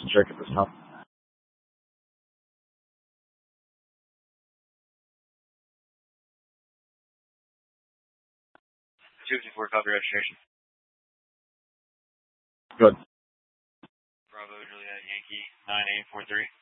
check at this time. 254 copy registration. Good. Bravo Juliet Yankee 9843.